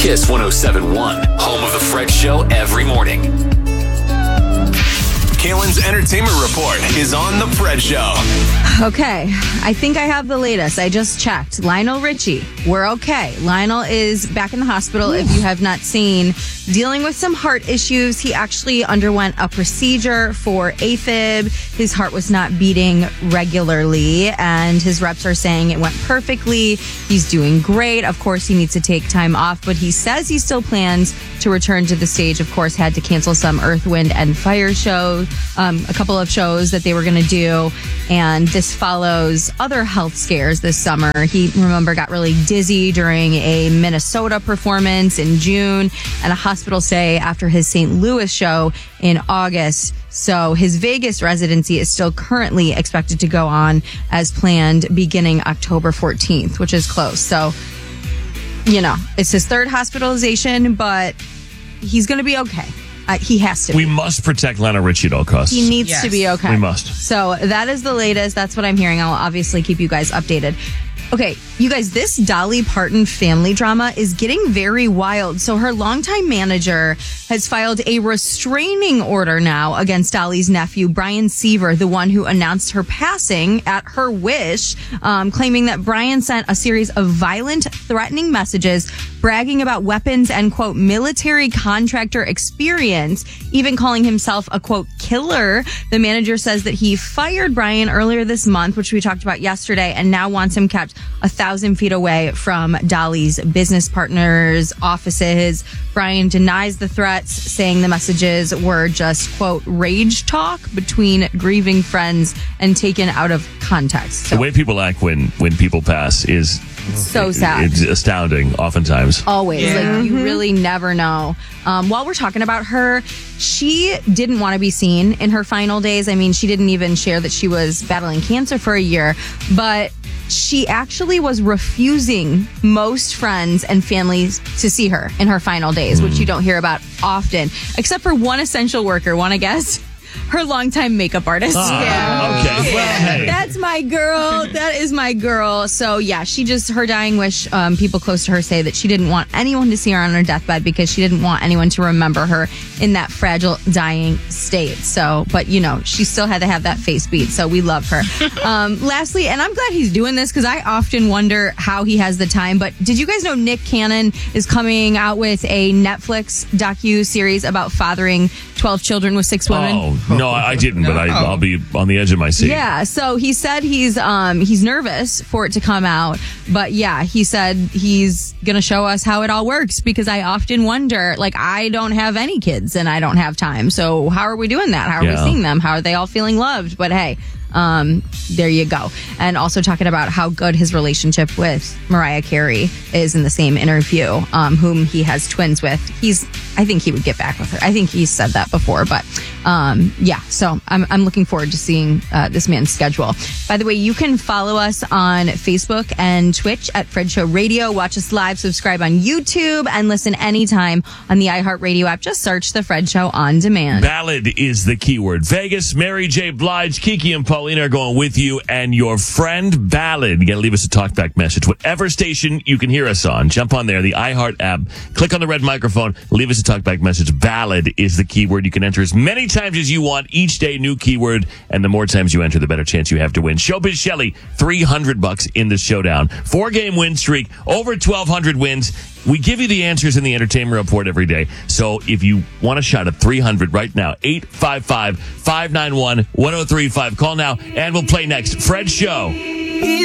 Kiss 107.1, home of the Fred Show every morning. Kaylin's Entertainment Report is on the Fred Show. Okay, I think I have the latest. I just checked. Lionel Richie, we're okay. Lionel is back in the hospital, if you have not seen, dealing with some heart issues. He actually underwent a procedure for AFib. His heart was not beating regularly, and his reps are saying it went perfectly. He's doing great. Of course, he needs to take time off, but he says he still plans to return to the stage. Of course, had to cancel some Earth, Wind, and Fire shows, a couple of shows that they were going to do, and this follows other health scares this summer. He, remember, got really dizzy during a Minnesota performance in June and a hospital stay after his St. Louis show in August. So his Vegas residency is still currently expected to go on as planned beginning October 14th, which is close. So, you know, it's his third hospitalization, but he's going to be okay. He has to be. We must protect Lionel Richie at all costs. He needs to be okay. We must. So that is the latest. That's what I'm hearing. I'll obviously keep you guys updated. Okay, you guys, this Dolly Parton family drama is getting very wild. So her longtime manager has filed a restraining order now against Dolly's nephew, Brian Seaver, the one who announced her passing at her wish, claiming that Brian sent a series of violent, threatening messages, bragging about weapons and, quote, military contractor experience, even calling himself a, quote, killer. The manager says that he fired Brian earlier this month, which we talked about yesterday, and now wants him kept 1,000 feet away from Dolly's business partners' offices. Brian denies the threats, saying the messages were just, quote, rage talk between grieving friends and taken out of context. So, the way people act when people pass is so sad. It's astounding, oftentimes. Always. Yeah. Like, you really never know. While we're talking about her, she didn't want to be seen in her final days. I mean, she didn't even share that she was battling cancer for a year, but she actually was refusing most friends and families to see her in her final days, which you don't hear about often, except for one essential worker. Want to guess? Her longtime makeup artist. Okay. Well, hey. That's my girl. That is my girl. So, yeah, her dying wish, people close to her say that she didn't want anyone to see her on her deathbed because she didn't want anyone to remember her in that fragile, dying state. So, but, you know, she still had to have that face beat. So we love her. Lastly, and I'm glad he's doing this because I often wonder how he has the time. But did you guys know Nick Cannon is coming out with a Netflix docu-series about fathering 12 children with 6 women? Oh, no, I didn't, but I'll be on the edge of my seat. Yeah, so he said he's nervous for it to come out, but yeah, he said he's going to show us how it all works because I often wonder, like, I don't have any kids and I don't have time, so how are we doing that? How are we seeing them? How are they all feeling loved? But hey, there you go. And also talking about how good his relationship with Mariah Carey is in the same interview, whom he has twins with. I think he would get back with her. I think he's said that before, but yeah, so I'm looking forward to seeing this man's schedule. By the way, you can follow us on Facebook and Twitch at Fred Show Radio. Watch us live, subscribe on YouTube, and listen anytime on the iHeartRadio app. Just search The Fred Show on demand. Ballad is the keyword. Vegas, Mary J. Blige, Kiki, and Paulina are going with you and your friend Ballad. You got to leave us a talkback message. Whatever station you can hear us on, jump on there, the iHeart app, click on the red microphone, leave us a talkback message. Ballad is the keyword. You can enter as many times as you want. Each day, new keyword. And the more times you enter, the better chance you have to win. Showbiz Shelley, $300 in the showdown. 4-game win streak, over 1,200 wins. We give you the answers in the entertainment report every day. So if you want a shot at 300 right now, 855-591-1035. Call now and we'll play next. Fred Show.